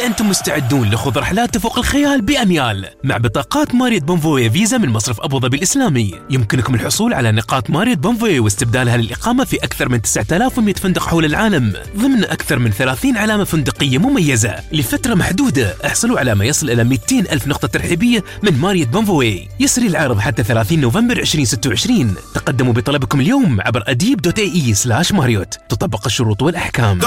أنتم مستعدون لخوض رحلات تفوق الخيال بأميال مع بطاقات ماريوت بونفوي فيزا من مصرف أبو ظبي الإسلامي. يمكنكم الحصول على نقاط ماريوت بونفوي واستبدالها للإقامة في أكثر من 9100 فندق حول العالم ضمن أكثر من 30 علامة فندقية مميزة لفترة محدودة. احصلوا على ما يصل إلى 200 ألف نقطة ترحيبية من ماريوت بونفوي. يسري العرض حتى 30 نوفمبر 2026. تقدموا بطلبكم اليوم عبر adib.ae/marriott. تطبق الشروط والأحكام.